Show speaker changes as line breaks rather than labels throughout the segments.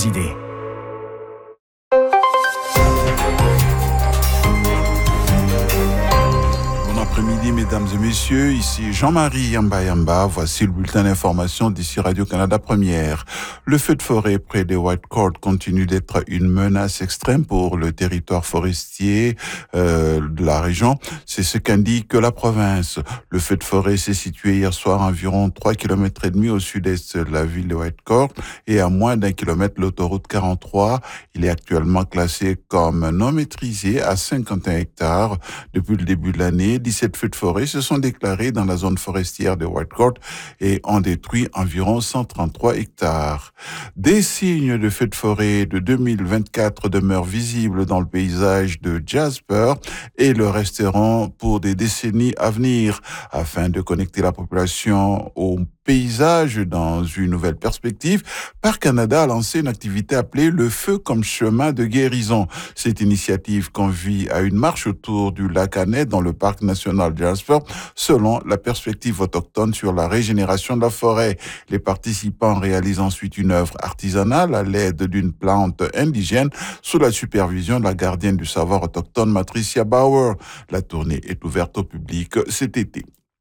vos idées.
Après-midi, mesdames et messieurs, ici Jean-Marie Yamba. Voici le bulletin d'information d'ici Radio-Canada Première. Le feu de forêt près des Whitecourt continue d'être une menace extrême pour le territoire forestier de la région. C'est ce qu'indique la province. Le feu de forêt s'est situé hier soir à environ 3,5 km au sud-est de la ville de Whitecourt et à moins d'1 kilomètre de l'autoroute 43. Il est actuellement classé comme non maîtrisé à 51 hectares. Depuis le début de l'année, 17 feux de forêt se sont déclarés dans la zone forestière de Whitecourt et ont détruit environ 133 hectares. Des signes de feux de forêt de 2024 demeurent visibles dans le paysage de Jasper et le resteront pour des décennies à venir. Afin de connecter la population au paysage dans une nouvelle perspective, Parc Canada a lancé une activité appelée le feu comme chemin de guérison. Cette initiative convie à une marche autour du lac Annette dans le parc national Jasper, selon la perspective autochtone sur la régénération de la forêt. Les participants réalisent ensuite une œuvre artisanale à l'aide d'une plante indigène sous la supervision de la gardienne du savoir autochtone Matricia Bauer. La tournée est ouverte au public cet été.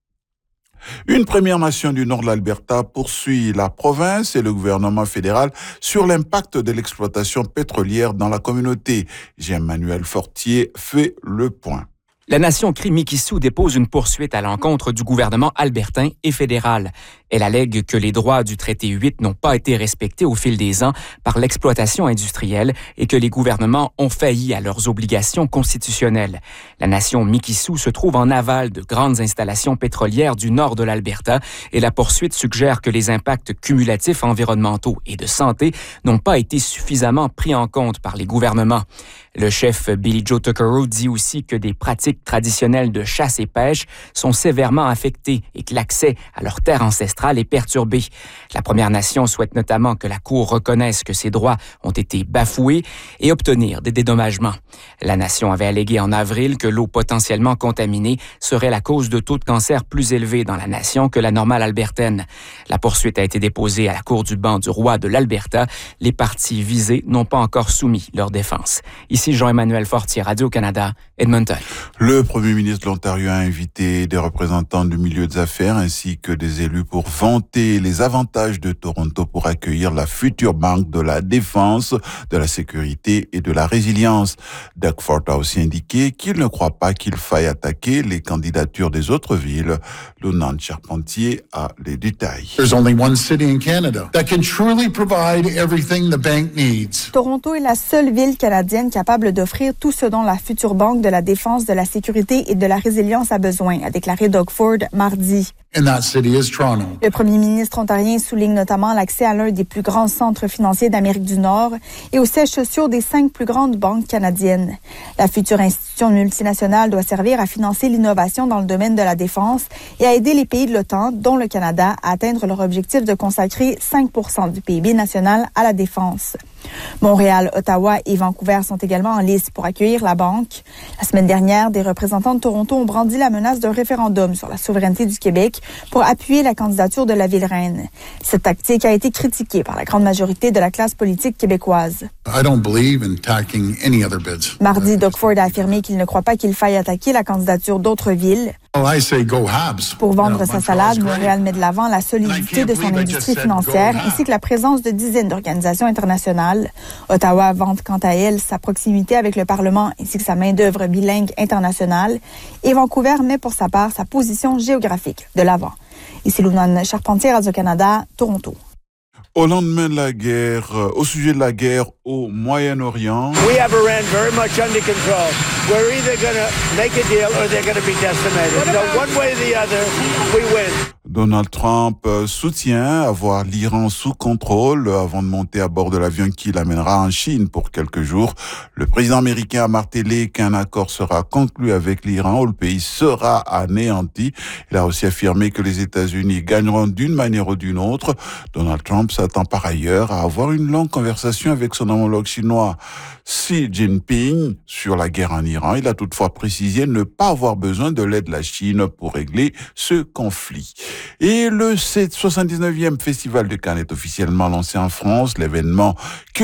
Une Première Nation du nord de l'Alberta poursuit la province et le gouvernement fédéral sur l'impact de l'exploitation pétrolière dans la communauté. Jean-Emmanuel Fortier fait le point.
La nation Cri Mikisew dépose une poursuite à l'encontre du gouvernement albertain et fédéral. Elle allègue que les droits du traité 8 n'ont pas été respectés au fil des ans par l'exploitation industrielle et que les gouvernements ont failli à leurs obligations constitutionnelles. La nation Mikisew se trouve en aval de grandes installations pétrolières du nord de l'Alberta et la poursuite suggère que les impacts cumulatifs environnementaux et de santé n'ont pas été suffisamment pris en compte par les gouvernements. Le chef Billy Joe Tuckero dit aussi que des pratiques traditionnelles de chasse et pêche sont sévèrement affectées et que l'accès à leurs terres ancestrales est perturbé. La Première Nation souhaite notamment que la Cour reconnaisse que ses droits ont été bafoués et obtenir des dédommagements. La Nation avait allégué en avril que l'eau potentiellement contaminée serait la cause de taux de cancer plus élevés dans la nation que la normale albertaine. La poursuite a été déposée à la Cour du banc du roi de l'Alberta. Les parties visées n'ont pas encore soumis leur défense. Ici Jean-Emmanuel Fortier, Radio-Canada, Edmonton.
Le premier ministre de l'Ontario a invité des représentants du milieu des affaires ainsi que des élus pour vanter les avantages de Toronto pour accueillir la future banque de la défense, de la sécurité et de la résilience. Doug Ford a aussi indiqué qu'il ne croit pas qu'il faille attaquer les candidatures des autres villes. Lunand Charpentier a les détails.
There's only one city in Canada that can truly provide everything the bank needs.
Toronto est la seule ville canadienne capable d'offrir tout ce dont la future banque de la défense, de la sécurité et de la résilience a besoin, a déclaré Doug Ford mardi.
And that city is Toronto.
Le premier ministre ontarien souligne notamment l'accès à l'un des plus grands centres financiers d'Amérique du Nord et aux sièges sociaux des 5 plus grandes banques canadiennes. La future institution multinationale doit servir à financer l'innovation dans le domaine de la défense et à aider les pays de l'OTAN, dont le Canada, à atteindre leur objectif de consacrer 5% du PIB national à la défense. Montréal, Ottawa et Vancouver sont également en lice pour accueillir la banque. La semaine dernière, des représentants de Toronto ont brandi la menace d'un référendum sur la souveraineté du Québec pour appuyer la candidature de la ville-reine. Cette tactique a été critiquée par la grande majorité de la classe politique québécoise.
I don't believe in attacking any other bids.
Mardi, Doug Ford a affirmé qu'il ne croit pas qu'il faille attaquer la candidature d'autres villes.
Well, I say go Habs.
Pour vendre sa salade, Montréal met de l'avant la solidité de son industrie financière ainsi que la présence de dizaines d'organisations internationales. Ottawa vante quant à elle sa proximité avec le Parlement ainsi que sa main-d'œuvre bilingue internationale. Et Vancouver met pour sa part sa position géographique de l'avant. Ici Lunand Charpentier, Radio-Canada, Toronto.
Au lendemain de la guerre, au sujet de la guerre au Moyen-Orient,
We have Iran very much under control. We're either going to make a deal or they're going to be decimated. So one way or the other, we win.
Donald Trump soutient avoir l'Iran sous contrôle avant de monter à bord de l'avion qui l'amènera en Chine pour quelques jours. Le président américain a martelé qu'un accord sera conclu avec l'Iran où le pays sera anéanti. Il a aussi affirmé que les États-Unis gagneront d'une manière ou d'une autre. Donald Trump s'attend par ailleurs à avoir une longue conversation avec son homologue chinois Xi Jinping sur la guerre en Iran. Il a toutefois précisé ne pas avoir besoin de l'aide de la Chine pour régler ce conflit. Et le 79e Festival de Cannes est officiellement lancé en France. L'événement